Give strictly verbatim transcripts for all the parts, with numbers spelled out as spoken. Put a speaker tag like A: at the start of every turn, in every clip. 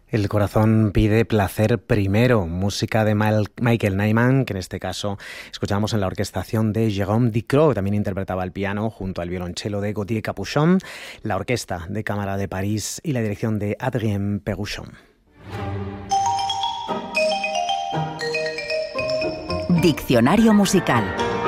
A: El corazón pide placer primero, música de Mal- Michael Nyman, que en este caso escuchamos en la orquestación de Jérôme Ducrot, que también interpretaba el piano junto al violonchelo de Gauthier Capuchon, la Orquesta de Cámara de París y la dirección de Adrien Péruchon.
B: Diccionario musical.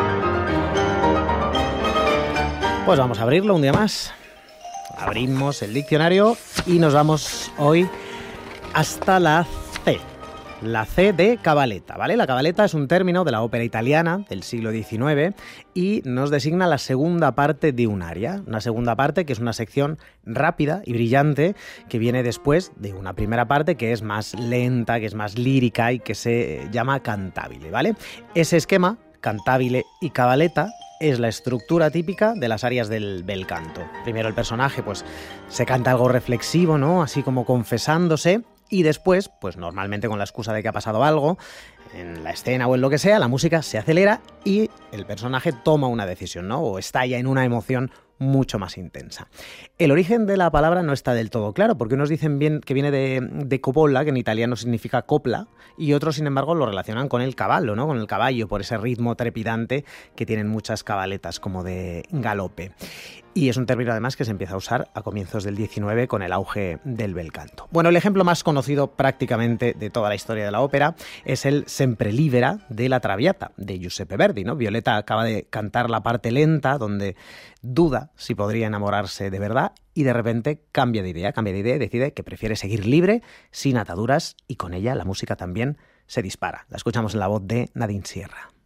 A: Pues vamos a abrirlo un día más. Abrimos el diccionario y nos vamos hoy hasta la C. La C de cabaletta, ¿vale? La cabaletta es un término de la ópera italiana del siglo diecinueve y nos designa la segunda parte de un aria. Una segunda parte que es una sección rápida y brillante que viene después de una primera parte que es más lenta, que es más lírica y que se llama cantabile, ¿vale? Ese esquema, cantabile y cabaletta, es la estructura típica de las arias del bel canto. Primero el personaje pues se canta algo reflexivo, ¿no? Así como confesándose. Y después, pues normalmente con la excusa de que ha pasado algo, en la escena o en lo que sea, la música se acelera y el personaje toma una decisión, ¿no? O estalla en una emoción mucho más intensa. El origen de la palabra no está del todo claro, porque unos dicen bien que viene de, de copola, que en italiano significa copla, y otros, sin embargo, lo relacionan con el caballo, ¿no? Con el caballo, por ese ritmo trepidante que tienen muchas cabaletas, como de galope. Y es un término, además, que se empieza a usar a comienzos del diecinueve con el auge del bel canto. Bueno, el ejemplo más conocido prácticamente de toda la historia de la ópera es el Sempre Libera de la Traviata, de Giuseppe Verdi, ¿no? Violeta acaba de cantar la parte lenta, donde duda si podría enamorarse de verdad, y de repente cambia de idea, cambia de idea y decide que prefiere seguir libre, sin ataduras, y con ella la música también se dispara. La escuchamos en la voz de Nadine Sierra.